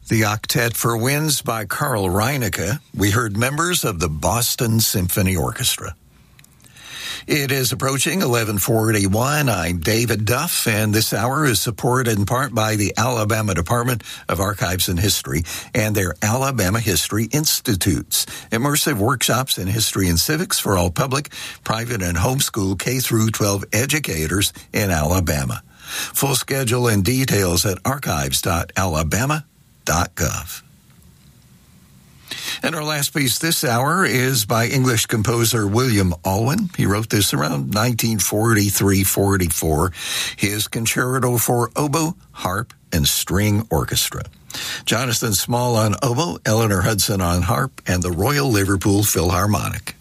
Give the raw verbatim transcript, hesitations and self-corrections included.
The Octet for Winds by Carl Reinecke. We heard members of the Boston Symphony Orchestra. It is approaching eleven forty-one. I'm David Duff, and this hour is supported in part by the Alabama Department of Archives and History and their Alabama History Institutes, immersive workshops in history and civics for all public, private, and homeschool K through twelve educators in Alabama. Full schedule and details at archives dot alabama dot gov. And our last piece this hour is by English composer William Alwyn. He wrote this around nineteen forty-three forty-four, his Concerto for Oboe, Harp, and String Orchestra. Jonathan Small on oboe, Eleanor Hudson on harp, and the Royal Liverpool Philharmonic.